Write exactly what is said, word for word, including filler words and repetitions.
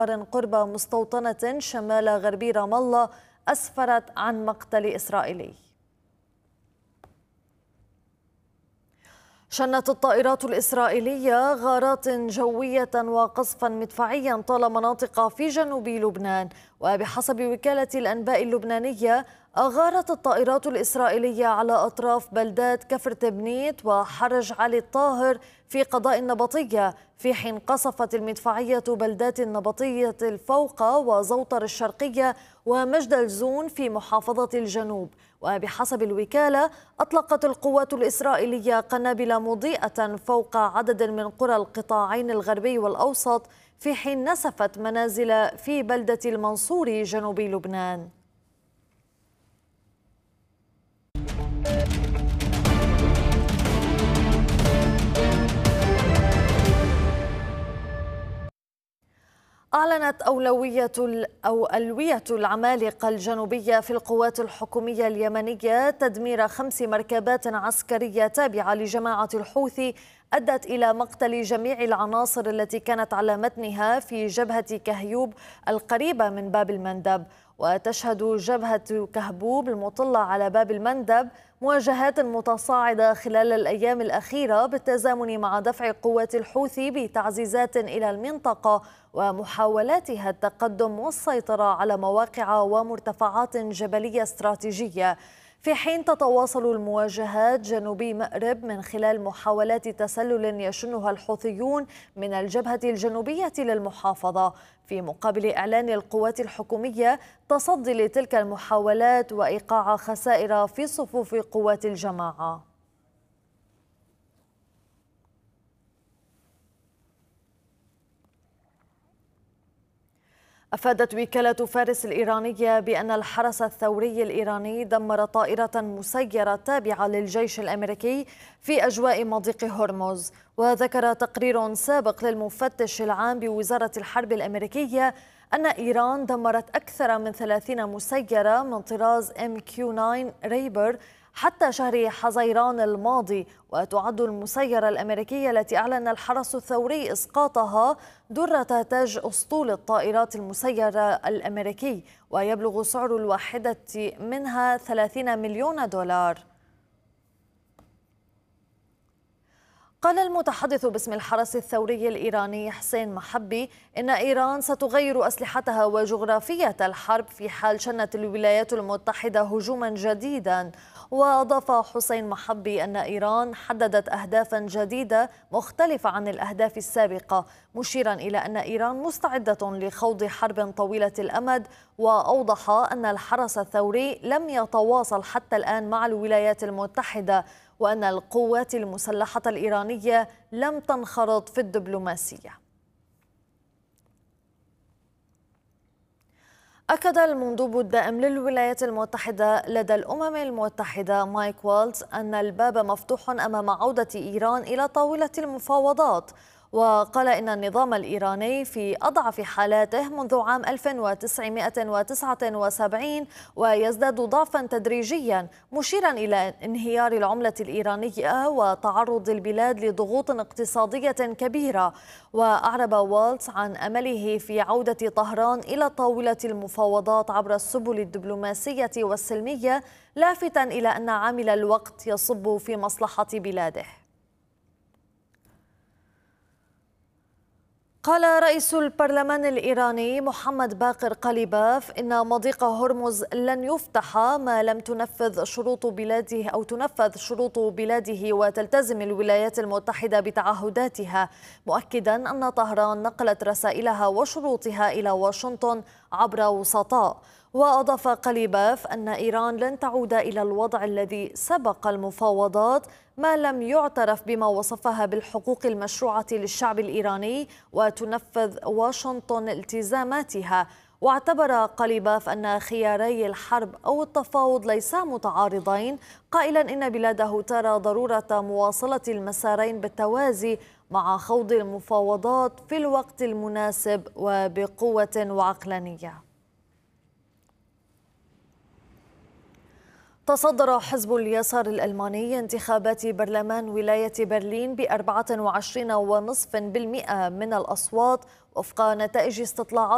قرب مستوطنة شمال غربي رام الله أسفرت عن مقتل إسرائيلي. شنت الطائرات الإسرائيلية غارات جوية وقصفا مدفعيا طال مناطق في جنوب لبنان، وبحسب وكالة الأنباء اللبنانية أغارت الطائرات الإسرائيلية على أطراف بلدات كفر تبنيت وحرج علي الطاهر في قضاء النبطية، في حين قصفت المدفعية بلدات النبطية الفوق وزوطر الشرقية ومجد الزون في محافظة الجنوب. وبحسب الوكالة أطلقت القوات الإسرائيلية قنابل مضيئة فوق عدد من قرى القطاعين الغربي والأوسط، في حين نسفت منازل في بلدة المنصوري جنوب لبنان. أعلنت أولوية أو ألوية العمالقة الجنوبية في القوات الحكومية اليمنية تدمير خمس مركبات عسكرية تابعة لجماعة الحوثي أدت إلى مقتل جميع العناصر التي كانت على متنها في جبهة كهيوب القريبة من باب المندب. وتشهد جبهة كهبوب المطلة على باب المندب مواجهات متصاعدة خلال الأيام الأخيرة بالتزامن مع دفع قوات الحوثي بتعزيزات إلى المنطقة ومحاولاتها التقدم والسيطرة على مواقع ومرتفعات جبلية استراتيجية، في حين تتواصل المواجهات جنوبي مأرب من خلال محاولات تسلل يشنها الحوثيون من الجبهة الجنوبية للمحافظة، في مقابل إعلان القوات الحكومية تصدي لتلك المحاولات وإيقاع خسائر في صفوف قوات الجماعة. أفادت وكالة فارس الإيرانية بأن الحرس الثوري الإيراني دمر طائرة مسيرة تابعة للجيش الأمريكي في أجواء مضيق هرمز. وذكر تقرير سابق للمفتش العام بوزارة الحرب الأمريكية أن إيران دمرت أكثر من ثلاثين مسيرة من طراز إم كيو تسعة ريبر حتى شهر حزيران الماضي، وتعد المسيرة الأمريكية التي أعلن الحرس الثوري إسقاطها درة تاج أسطول الطائرات المسيرة الأمريكي، ويبلغ سعر الواحدة منها ثلاثين مليون دولار. قال المتحدث باسم الحرس الثوري الإيراني حسين محبي إن إيران ستغير أسلحتها وجغرافية الحرب في حال شنت الولايات المتحدة هجوما جديدا. وأضاف حسين محبي أن إيران حددت أهدافا جديدة مختلفة عن الأهداف السابقة، مشيرا إلى أن إيران مستعدة لخوض حرب طويلة الأمد. وأوضح أن الحرس الثوري لم يتواصل حتى الآن مع الولايات المتحدة، وأن القوات المسلحة الإيرانية لم تنخرط في الدبلوماسية. أكد المندوب الدائم للولايات المتحدة لدى الأمم المتحدة مايك والتز أن الباب مفتوح أمام عودة إيران إلى طاولة المفاوضات، وقال إن النظام الإيراني في أضعف حالاته منذ عام ألف وتسعمائة وتسعة وسبعين ويزداد ضعفا تدريجيا، مشيرا إلى انهيار العملة الإيرانية وتعرض البلاد لضغوط اقتصادية كبيرة. وأعرب والتز عن أمله في عودة طهران إلى طاولة المفاوضات عبر السبل الدبلوماسية والسلمية، لافتا إلى أن عامل الوقت يصب في مصلحة بلاده. قال رئيس البرلمان الإيراني محمد باقر قليباف إن مضيق هرمز لن يفتح ما لم تنفذ شروط بلاده أو تنفذ شروط بلاده وتلتزم الولايات المتحدة بتعهداتها، مؤكدا أن طهران نقلت رسائلها وشروطها إلى واشنطن عبر وسطاء. وأضاف قليباف أن إيران لن تعود إلى الوضع الذي سبق المفاوضات ما لم يعترف بما وصفها بالحقوق المشروعة للشعب الإيراني وتنفذ واشنطن التزاماتها. واعتبر قليباف أن خياري الحرب أو التفاوض ليسا متعارضين، قائلا إن بلاده ترى ضرورة مواصلة المسارين بالتوازي مع خوض المفاوضات في الوقت المناسب وبقوة وعقلانية. تصدر حزب اليسار الألماني انتخابات برلمان ولاية برلين بأربعة وعشرين فاصلة خمسة بالمئة من الأصوات وفق نتائج استطلاعات